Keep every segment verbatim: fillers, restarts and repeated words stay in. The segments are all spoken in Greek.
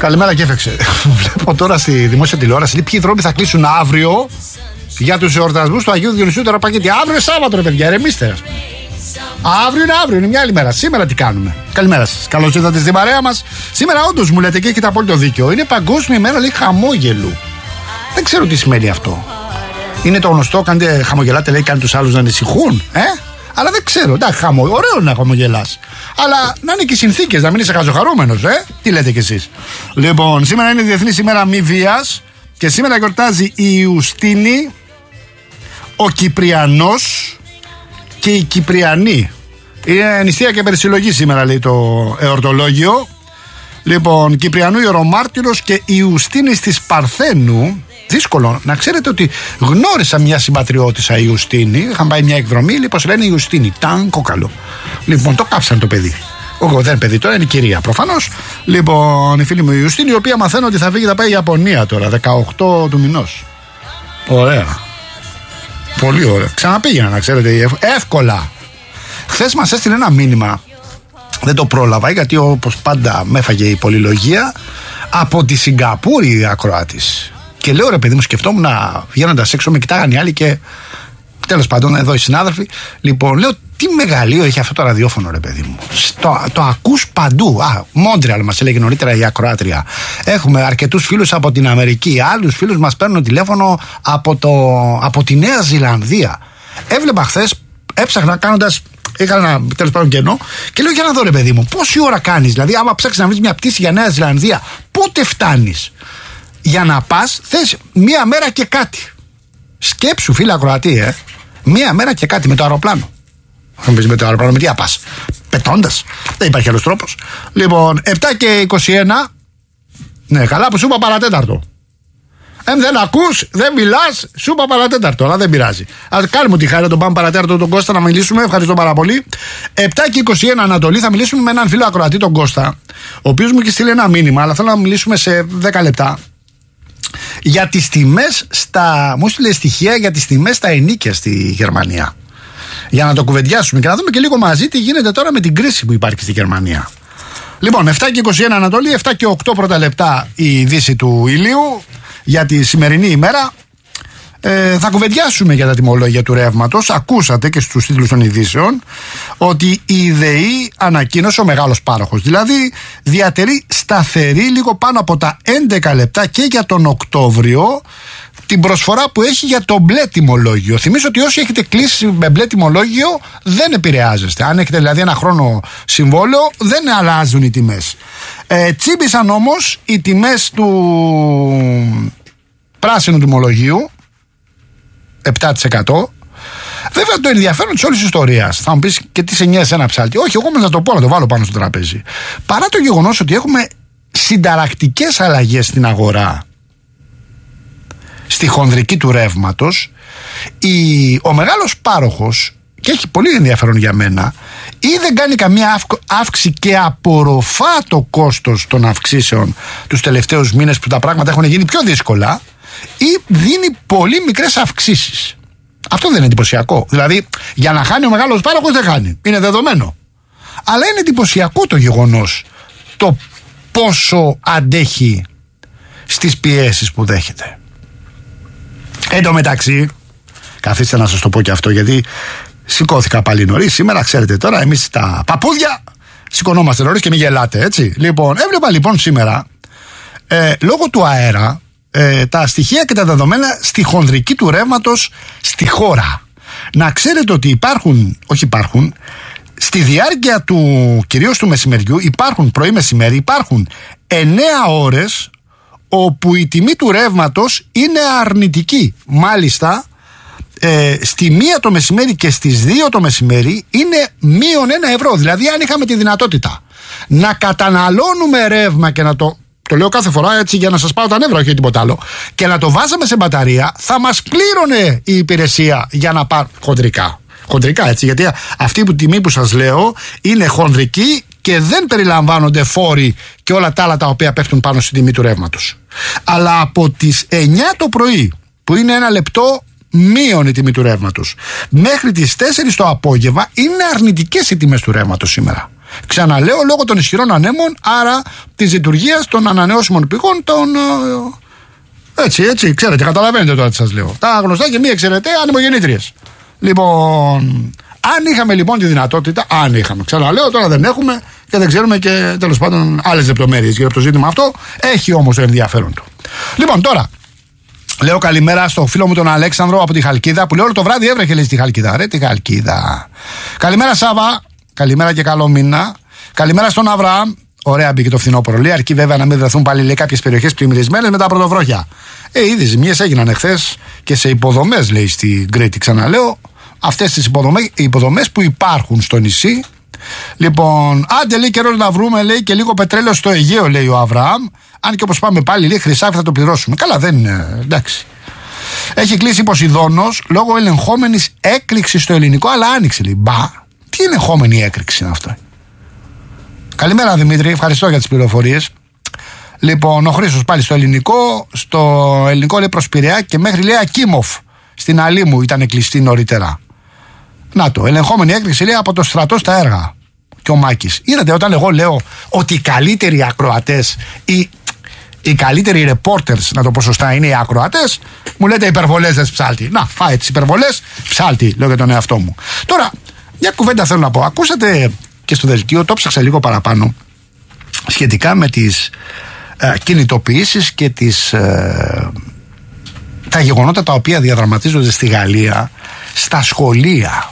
Καλημέρα και έφεξε. Βλέπω τώρα στη δημόσια τηλεόραση λέει ποιοι δρόμοι θα κλείσουν αύριο για τους εορτασμούς του Αγίου Διονυσίου Τεραπακίτη. Αύριο Σάββατο, ρε παιδιά, ρεμίστε. Αύριο είναι αύριο, είναι μια άλλη μέρα. Σήμερα τι κάνουμε? Καλημέρα σας. Καλώς ήρθατε στην παρέα μας. Σήμερα όντως μου λέτε και έχετε απόλυτο δίκιο. Είναι Παγκόσμια ημέρα, λέει, χαμόγελου. Δεν ξέρω τι σημαίνει αυτό. Είναι το γνωστό, κάντε χαμογελάτε, λέει, κάνει τους άλλους να ανησυχούν, ε? Αλλά δεν ξέρω. Εντάξει, χαμο... ωραίο να χαμογελάς. Αλλά να είναι και οι συνθήκες, να μην είσαι χαζοχαρούμενος, ε? Τι λέτε κι εσείς? Λοιπόν, σήμερα είναι Διεθνής ημέρα μη βίας και σήμερα γιορτάζει η Ιουστίνη, ο Κυπριανός και η Κυπριανή. Είναι νηστεία και περισυλλογή σήμερα, λέει το εορτολόγιο. Λοιπόν, Κυπριανού Ιερομάρτυρος και Ιουστίνης της Παρθένου. Δύσκολο. Να ξέρετε ότι γνώρισα μια συμπατριώτησα Ιουστίνη. Είχαν πάει μια εκδρομή, λοιπόν, σε λένε Ιουστίνη. Ταν κόκαλο. Λοιπόν, το κάψαν το παιδί. Όχι, δεν είναι παιδί, τώρα είναι κυρία προφανώς. Λοιπόν, η φίλη μου η Ιουστίνη, η οποία μαθαίνω ότι θα φύγει, θα πάει η Ιαπωνία τώρα, δεκαοκτώ του μηνός. Ωραία. Πολύ ωραία. Ξαναπήγαινα, να ξέρετε, εύκολα. Χθες μας έστειλε ένα μήνυμα. Δεν το πρόλαβα, γιατί όπως πάντα με έφαγε η πολυλογία. Από τη Σιγκαπούρη η ακροάτης. Και λέω, ρε παιδί μου, σκεφτόμουν να βγαίνοντας έξω, με κοιτάγαν οι άλλοι και τέλος πάντων, εδώ οι συνάδελφοι. Λοιπόν, λέω, τι μεγαλείο έχει αυτό το ραδιόφωνο, ρε παιδί μου. Το, το ακούς παντού. Α, Μόντρεαλ μας έλεγε νωρίτερα η ακροάτρια. Έχουμε αρκετούς φίλους από την Αμερική. Άλλους φίλους μας παίρνουν τηλέφωνο από, το, από τη Νέα Ζηλανδία. Έβλεπα χθες, έψαχνα κάνοντας. Είχα ένα τέλος πάντων κενό και λέω, για να δω, ρε παιδί μου, πόση ώρα κάνεις? Δηλαδή, άμα ψάξεις να βρεις μια πτήση για Νέα Ζηλανδία, πότε φτάνεις? Για να πας, θες μία μέρα και κάτι. Σκέψου, φίλε ακροατή, ε. Μία μέρα και κάτι με το αεροπλάνο. Θα μου πεις, με το αεροπλάνο με τι θα πας? Πετώντας. Δεν υπάρχει άλλος τρόπος. Λοιπόν, επτά και είκοσι ένα. Ναι, καλά που σου είπα παρατέταρτο. Ε, δεν ακούς, δεν μιλάς, σου είπα παρατέταρτο, αλλά δεν πειράζει. Ας κάνουμε τη χάρη να τον πάμε παρατέταρτο τον Κώστα να μιλήσουμε. Ευχαριστώ πάρα πολύ. επτά και είκοσι ένα Ανατολή, θα μιλήσουμε με έναν φίλο ακροατή, τον Κώστα, ο οποίος μου έχει στείλει ένα μήνυμα, αλλά θέλω να μιλήσουμε σε δέκα λεπτά. Για τις τιμές στα. Μου στείλε στοιχεία για τις τιμές στα ενοίκια στη Γερμανία. Για να το κουβεντιάσουμε και να δούμε και λίγο μαζί τι γίνεται τώρα με την κρίση που υπάρχει στη Γερμανία. Λοιπόν, επτά και είκοσι ένα Ανατολή, επτά και οκτώ πρώτα λεπτά η δύση του ηλίου για τη σημερινή ημέρα. Ε, θα κουβεντιάσουμε για τα τιμολόγια του ρεύματος. Ακούσατε και στους τίτλους των ειδήσεων ότι η ΔΕΗ ανακοίνωσε, ο μεγάλος πάροχος δηλαδή, διατηρεί σταθερή λίγο πάνω από τα έντεκα λεπτά και για τον Οκτώβριο την προσφορά που έχει για το μπλε τιμολόγιο. Θυμίζω ότι όσοι έχετε κλείσει με μπλε τιμολόγιο δεν επηρεάζεστε. Αν έχετε δηλαδή ένα χρόνο συμβόλαιο, δεν αλλάζουν οι τιμές. Ε, τσίμπησαν όμως οι τιμές του πράσινου τιμολογίου επτά τοις εκατό. Βέβαια το ενδιαφέρον της όλης ιστορίας, θα μου πεις, και τι σε νοιάζει ένα ψάλτη? Όχι, εγώ όμως να το πω, να το βάλω πάνω στο τραπέζι. Παρά το γεγονός ότι έχουμε συνταρακτικές αλλαγές στην αγορά, στη χονδρική του ρεύματος, η, ο μεγάλος πάροχος, και έχει πολύ ενδιαφέρον για μένα, ή δεν κάνει καμία αύξηση και απορροφά το κόστος των αυξήσεων τους τελευταίους μήνες που τα πράγματα έχουν γίνει πιο δύσκολα, ή δίνει πολύ μικρές αυξήσεις. Αυτό δεν είναι εντυπωσιακό? Δηλαδή, για να χάνει ο μεγάλος πάροχος δεν χάνει. Είναι δεδομένο. Αλλά είναι εντυπωσιακό το γεγονός το πόσο αντέχει στις πιέσεις που δέχεται. Εν τω μεταξύ, καθίστε να σας το πω και αυτό, γιατί σηκώθηκα πάλι νωρίς σήμερα. Ξέρετε τώρα, εμείς τα παππούδια σηκωνόμαστε νωρίς και μην γελάτε, έτσι. Λοιπόν, έβλεπα λοιπόν σήμερα, ε, λόγω του αέρα, Ε, τα στοιχεία και τα δεδομένα στη χονδρική του ρεύματος στη χώρα. Να ξέρετε ότι υπάρχουν, όχι υπάρχουν, στη διάρκεια του κυρίως του μεσημεριού υπάρχουν, πρωί μεσημέρι, υπάρχουν εννέα ώρες όπου η τιμή του ρεύματος είναι αρνητική. Μάλιστα ε, στη μία το μεσημέρι και στις δύο το μεσημέρι είναι μείον ένα ευρώ. Δηλαδή αν είχαμε τη δυνατότητα να καταναλώνουμε ρεύμα και να το Το λέω κάθε φορά έτσι για να σας πάω τα νεύρα, όχι τίποτα άλλο, και να το βάζαμε σε μπαταρία, θα μας πλήρωνε η υπηρεσία για να πάρει χοντρικά. Χοντρικά, έτσι, γιατί αυτή που τιμή που σας λέω είναι χονδρική και δεν περιλαμβάνονται φόροι και όλα τα άλλα τα οποία πέφτουν πάνω στην τιμή του ρεύματος. Αλλά από τις εννιά το πρωί, που είναι ένα λεπτό μείον η τιμή του ρεύματος, μέχρι τις τέσσερις το απόγευμα είναι αρνητικές οι τιμές του ρεύματος σήμερα. Ξαναλέω, λόγω των ισχυρών ανέμων, άρα της λειτουργίας των ανανεώσιμων πηγών, των. Έτσι, έτσι, ξέρετε, καταλαβαίνετε τώρα τι σας λέω. Τα γνωστά και μη εξαιρετέ ανεμογεννήτριες. Λοιπόν, αν είχαμε λοιπόν τη δυνατότητα, αν είχαμε, ξαναλέω, τώρα δεν έχουμε και δεν ξέρουμε και τέλος πάντων άλλες λεπτομέρειες γύρω από το ζήτημα αυτό. Έχει όμως το ενδιαφέρον του. Λοιπόν, τώρα. Λέω καλημέρα στο φίλο μου τον Αλέξανδρο από τη Χαλκίδα που λέει όλο το βράδυ έβρεχε, λέει, στη Χαλκίδα. Ρε, τη Χαλκίδα. Καλημέρα Σάβα. Καλημέρα και καλό μήνα. Καλημέρα στον Αβραάμ. Ωραία μπήκε το φθινόπωρο. Λέει αρκεί βέβαια να μην βρεθούν πάλι, λέει, κάποιες περιοχές πλημμυρισμένες με τα πρωτοβρόχια. Ε, ήδη ζημιές έγιναν εχθές και σε υποδομές, λέει, στη Κρήτη. Ξαναλέω, αυτές τις υποδομές, υποδομές που υπάρχουν στο νησί. Λοιπόν, άντε, λέει, καιρός να βρούμε, λέει, και λίγο πετρέλαιο στο Αιγαίο, λέει ο Αβραάμ. Αν και όπως πάμε πάλι, λέει, Χρυσάφι θα το πληρώσουμε. Καλά, δεν είναι, εντάξει. Έχει κλείσει η Ποσειδώνος λόγω ελεγχόμενης έκρηξης στο ελληνικό, αλλά άνοιξε, λέει. Μπα, τι ελεγχόμενη έκρηξη είναι αυτό? Καλημέρα Δημήτρη, ευχαριστώ για τις πληροφορίες. Λοιπόν, ο Χρήστος πάλι στο ελληνικό, στο ελληνικό, λέει, προς Πειραιά και μέχρι, λέει, Ακίμοφ στην Αλήμου ήταν κλειστή νωρίτερα. Να το, ελεγχόμενη έκρηξη, λέει, από το στρατό στα έργα. Και ο Μάκης. Είδατε, όταν εγώ λέω ότι οι καλύτεροι ακροατές, οι, οι καλύτεροι reporters, να το πω σωστά, είναι οι ακροατές, μου λέτε υπερβολές δες ψάλτη. Να, φάει τις υπερβολές, ψάλτη, λέω για τον εαυτό μου. Τώρα, μια κουβέντα θέλω να πω. Ακούσατε και στο δελτίο, το ψάξα λίγο παραπάνω, σχετικά με τις ε, κινητοποιήσεις και τις, ε, τα γεγονότα τα οποία διαδραματίζονται στη Γαλλία, στα σχολεία.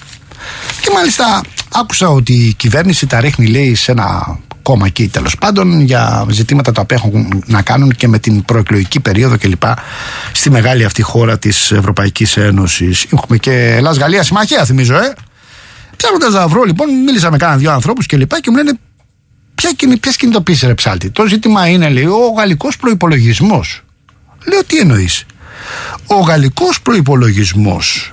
Και μάλιστα άκουσα ότι η κυβέρνηση τα ρίχνει, λέει, σε ένα κόμμα εκεί, τέλος πάντων, για ζητήματα τα οποία έχουν να κάνουν και με την προεκλογική περίοδο κλπ. Στη μεγάλη αυτή χώρα της Ευρωπαϊκής Ένωσης. Έχουμε και Ελλάς-Γαλλία συμμαχία, θυμίζω, ε. Ψάχνοντας να βρω, λοιπόν, μίλησα με κάνα δυο ανθρώπους και λοιπά και μου λένε ποιες κινητοποίησεις, ρε ψάλτη? Το ζήτημα είναι, λέει, ο γαλλικός προϋπολογισμός. Λέω, τι εννοείς? Ο γαλλικός προϋπολογισμός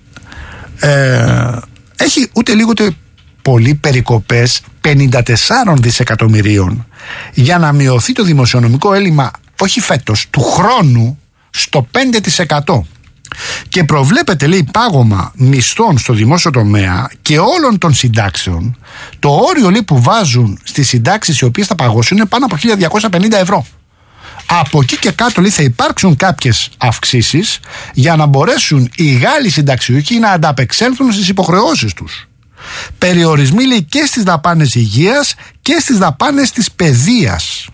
ε, έχει ούτε λίγο ούτε πολύ περικοπές πενήντα τέσσερα δισεκατομμυρίων για να μειωθεί το δημοσιονομικό έλλειμμα, όχι φέτος, του χρόνου, στο πέντε τοις εκατό. Και προβλέπεται, λέει, πάγωμα μισθών στο δημόσιο τομέα και όλων των συντάξεων. Το όριο, λέει, που βάζουν στις συντάξεις οι οποίες θα παγώσουν είναι πάνω από χίλια διακόσια πενήντα ευρώ. Από εκεί και κάτω, λέει, θα υπάρξουν κάποιες αυξήσεις για να μπορέσουν οι Γάλλοι συνταξιούχοι να ανταπεξέλθουν στις υποχρεώσεις τους. Περιορισμοί, λέει, και στις δαπάνες υγείας και στις δαπάνες της παιδείας.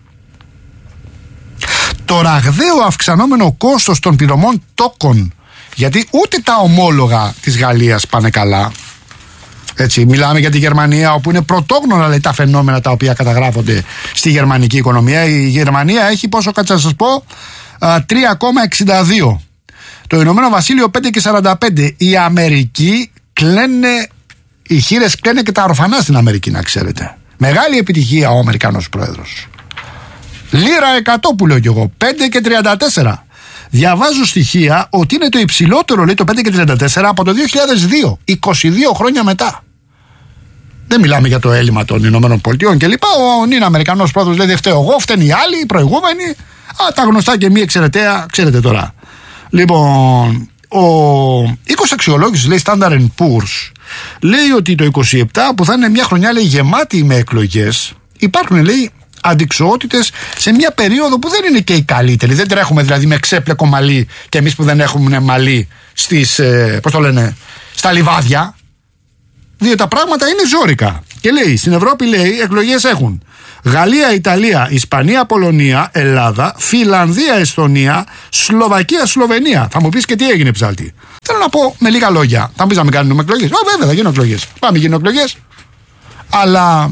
Το ραγδαίο αυξανόμενο κόστος των πληρωμών τόκων, γιατί ούτε τα ομόλογα της Γαλλίας πάνε καλά. Έτσι, μιλάμε για τη Γερμανία, όπου είναι πρωτόγνωρα, λέει, τα φαινόμενα τα οποία καταγράφονται στη γερμανική οικονομία. Η Γερμανία έχει, πόσο κάτσε να σας πω, τρία κόμμα εξήντα δύο. Το Ηνωμένο Βασίλειο πέντε κόμμα σαράντα πέντε. Η Αμερική κλαίνε, οι χείρες κλαίνε και τα ορφανά στην Αμερική, να ξέρετε. Μεγάλη επιτυχία ο Αμερικανός πρόεδρος. Λίρα εκατό που λέω κι εγώ, πέντε κόμμα τριάντα τέσσερα. Διαβάζω στοιχεία ότι είναι το υψηλότερο, λέει, το πέντε κόμμα τριάντα τέσσερα από το δύο χιλιάδες δύο, είκοσι δύο χρόνια μετά. Δεν μιλάμε για το έλλειμμα των Ηνωμένων Πολιτειών κλπ. Ο νυν Αμερικανός πρόεδρος λέει, δεν φταίω εγώ, φταίνει οι άλλοι, οι προηγούμενοι. Α, τα γνωστά και μη εξαιρεταία, ξέρετε τώρα. Λοιπόν, ο οίκος αξιολόγησης, λέει, Standard and Poor's, λέει ότι το είκοσι επτά, που θα είναι μια χρονιά, λέει, γεμάτη με εκλογές, υπάρχουν, λέει, αντιξοότητες σε μια περίοδο που δεν είναι και η καλύτερη. Δεν τρέχουμε δηλαδή με ξέπλεκο μαλλί και εμείς που δεν έχουμε μαλλί στις, ε, πώς το λένε, στα λιβάδια. Διότι τα πράγματα είναι ζόρικα. Και λέει, στην Ευρώπη, λέει, εκλογές έχουν Γαλλία, Ιταλία, Ισπανία, Πολωνία, Ελλάδα, Φιλανδία, Εσθονία, Σλοβακία, Σλοβενία. Θα μου πεις και τι έγινε, ψάλτη? Θέλω να πω με λίγα λόγια. Θα μου πεις να μην κάνουμε εκλογές? Α, βέβαια, θα γίνουν εκλογές. Πάμε, γίνουν εκλογές. Αλλά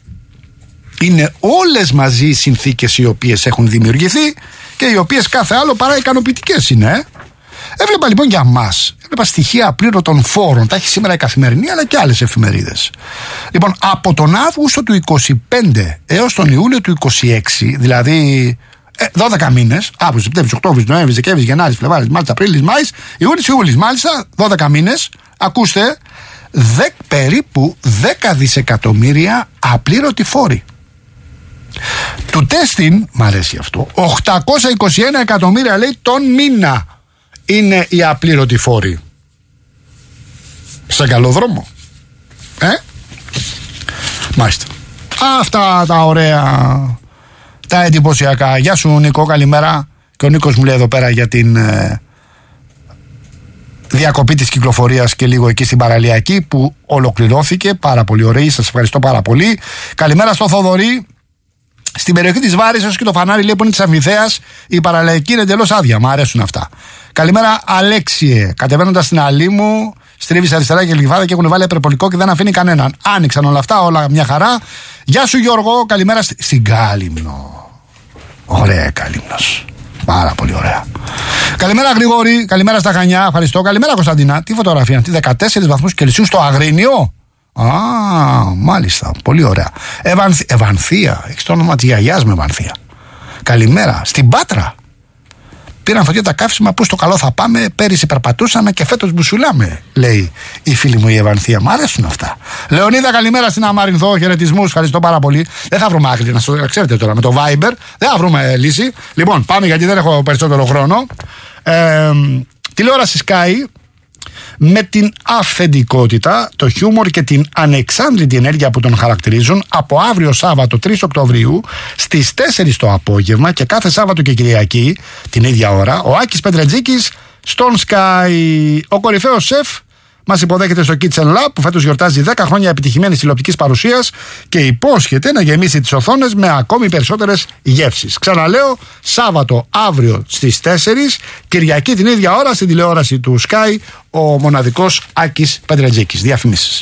είναι όλες μαζί οι συνθήκες οι οποίες έχουν δημιουργηθεί και οι οποίες κάθε άλλο παρά ικανοποιητικές είναι. Ε? Έβλεπα λοιπόν για μας, έβλεπα στοιχεία απλήρωτων φόρων, τα έχει σήμερα η Καθημερινή αλλά και άλλες εφημερίδες. Λοιπόν, από τον Αύγουστο του είκοσι πέντε έως τον Ιούλιο του είκοσι έξι, δηλαδή ε, δώδεκα μήνες, Αύγουστο, Σεπτέμβριος, Οκτώβριος, Νοέμβριος, Δεκέμβριος, Γενάρης, Φλεβάρης, Μάρτης, Απρίλης, Μάης, Ιούνιος, Ιούλης, μάλιστα δώδεκα μήνες, ακούστε, δε, περίπου δέκα δισεκατομμύρια απλήρωτοι φόροι. Του τέστην, μ' αρέσει αυτό, οκτακόσια είκοσι ένα εκατομμύρια, λέει, τον μήνα είναι οι απλήρωτοι φόροι. Σε καλό δρόμο. Ε? Μάλιστα. Αυτά τα ωραία, τα εντυπωσιακά. Γεια σου Νίκο, καλημέρα. Και ο Νίκος μου λέει εδώ πέρα για την ε, διακοπή της κυκλοφορίας και λίγο εκεί στην παραλιακή που ολοκληρώθηκε. Πάρα πολύ ωραία, σας ευχαριστώ πάρα πολύ. Καλημέρα στο Θοδωρή. Στην περιοχή της Βάρισσας και το φανάρι λέει που είναι της Αμφιθέας, η παραλαϊκή είναι εντελώς άδεια. Μ' αρέσουν αυτά. Καλημέρα Αλέξιε. Κατεβαίνοντας στην Αλήμου, στρίβεις αριστερά και Λιβάδα και έχουν βάλει υπερπολικό και δεν αφήνει κανέναν. Άνοιξαν όλα αυτά, όλα μια χαρά. Γεια σου Γιώργο, καλημέρα στη... στην Κάλυμνο. Ωραία Κάλυμνος. Πάρα πολύ ωραία. Καλημέρα Γρηγόρη, καλημέρα στα Χανιά. Ευχαριστώ. Καλημέρα Κωνσταντίνα. Τι φωτογραφία αυτή, δεκατέσσερις βαθμούς Κελσίου στο Αγρίνιο. Α, μάλιστα. Πολύ ωραία. Ευανθ... Ευανθία. Έχει το όνομα της γιαγιάς με Ευανθία. Καλημέρα. Στην Πάτρα. Πήραν φωτιά τα καύσιμα που στο καλό θα πάμε. Πέρυσι περπατούσαμε και φέτος μπουσουλάμε, λέει η φίλη μου η Ευανθία. Μ' αρέσουν αυτά. Λεωνίδα, καλημέρα στην Αμαρινθό. Χαιρετισμούς. Ευχαριστώ πάρα πολύ. Δεν θα βρούμε άκρη, να το ξέρετε τώρα με το Viber. Δεν θα βρούμε λύση. Λοιπόν, πάμε γιατί δεν έχω περισσότερο χρόνο. Ε, τηλεόραση Sky. Με την αυθεντικότητα, το χιούμορ και την ανεξάντλητη ενέργεια που τον χαρακτηρίζουν, από αύριο Σάββατο τρεις Οκτωβρίου στις τέσσερις το απόγευμα και κάθε Σάββατο και Κυριακή την ίδια ώρα, ο Άκης Πετρετζίκης στον Sky. Ο κορυφαίος σεφ μας υποδέχεται στο Kitchen Lab που φέτος γιορτάζει δέκα χρόνια επιτυχημένης τηλεοπτικής παρουσίας και υπόσχεται να γεμίσει τις οθόνες με ακόμη περισσότερες γεύσεις. Ξαναλέω, Σάββατο αύριο στις τέσσερις, Κυριακή την ίδια ώρα στην τηλεόραση του Sky, ο μοναδικός Άκης Πετρετζίκης. Διαφημίσεις.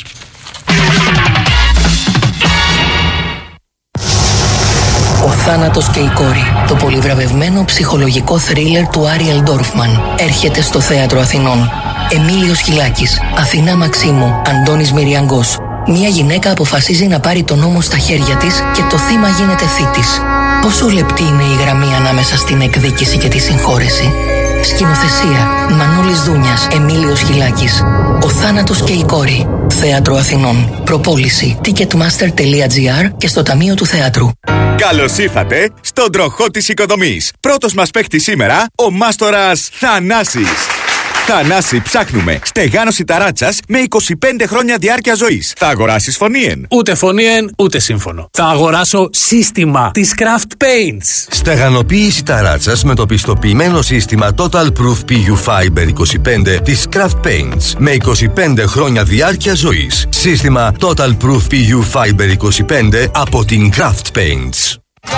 Ο θάνατος και η κόρη. Το πολυβραβευμένο ψυχολογικό θρίλερ του Άριελ Ντόρφμαν έρχεται στο Θέατρο Αθηνών. Εμίλιος Χιλάκης, Αθηνά Μαξίμου, Αντώνης Μυριαγκός. Μια γυναίκα αποφασίζει να πάρει τον νόμο στα χέρια της και το θύμα γίνεται θήτης. Πόσο λεπτή είναι η γραμμή ανάμεσα στην εκδίκηση και τη συγχώρεση. Σκηνοθεσία Μανώλης Δούνιας, Εμίλιος Χιλάκης. Ο θάνατος και η κόρη. Θέατρο Αθηνών. Προπόληση ticketmaster τελεία gr και στο Ταμείο του Θεάτρου. Καλώς ήρθατε στον τροχό της οικοδομής. Πρώτος μας παίκτης σήμερα, ο μάστορας Θανάσης. Θανάση, ψάχνουμε στεγάνωση ταράτσας με είκοσι πέντε χρόνια διάρκεια ζωής. Θα αγοράσεις φωνήεν? Ούτε φωνήεν, ούτε σύμφωνο. Θα αγοράσω σύστημα της Craft Paints. Στεγανοποίηση ταράτσας με το πιστοποιημένο σύστημα Total Proof πι γιου Fiber είκοσι πέντε της Craft Paints με είκοσι πέντε χρόνια διάρκεια ζωής. Σύστημα Total Proof πι γιου Fiber είκοσι πέντε από την Craft Paints.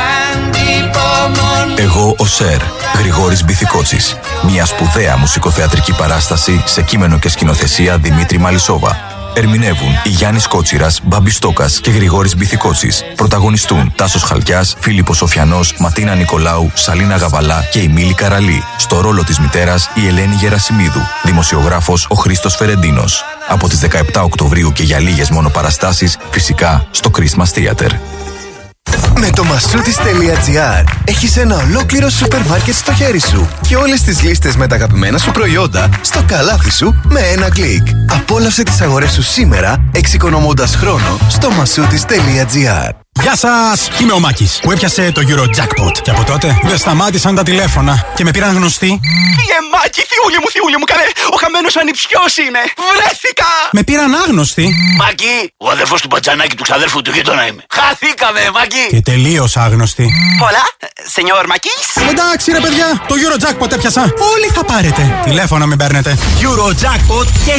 Εγώ ο Σερ, Γρηγόρης Μπιθικότσης. Μια σπουδαία μουσικοθεατρική παράσταση σε κείμενο και σκηνοθεσία Δημήτρη Μαλισσόβα. Ερμηνεύουν η Γιάννης Κότσιρας, Μπάμπης Στόκας και Γρηγόρης Μπιθικότσης. Πρωταγωνιστούν Τάσος Χαλκιάς, Φίλιππος Σοφιανός, Ματίνα Νικολάου, Σαλίνα Γαβαλά και η Μίλη Καραλή. Στο ρόλο της μητέρας η Ελένη Γερασιμίδου. Δημοσιογράφος ο Χρήστος Φερεντίνος. Από τις δεκαεπτά Οκτωβρίου και για λίγες μόνο παραστάσεις, φυσικά στο Christmas Theater. Με το Masoutis.gr έχεις ένα ολόκληρο σούπερ μάρκετ στο χέρι σου και όλες τις λίστες με τα αγαπημένα σου προϊόντα στο καλάθι σου με ένα κλικ. Απόλαυσε τις αγορές σου σήμερα εξοικονομώντας χρόνο στο Masoutis.gr. Γεια σας! Είμαι ο Μάκης που έπιασε το Eurojackpot και από τότε δεν σταμάτησαν τα τηλέφωνα και με πήραν γνωστοί. Φύγε Μάκη, θειούλη μου, θειούλη μου, καλέ! Ο χαμένος ανιψιός είμαι! Βρέθηκα! Με πήραν άγνωστοι. Μάκη, ο αδερφός του Μπατζανάκη του ξαδέρφου του γείτονα είμαι. Χαθήκαμε, Μάκη! Και τελείως άγνωστοι. Πολλά, σενιόρ Μάκης! Εντάξει ρε παιδιά, το Eurojackpot έπιασα. Όλοι θα πάρετε. Τηλέφωνα μην παίρνετε. Eurojackpot και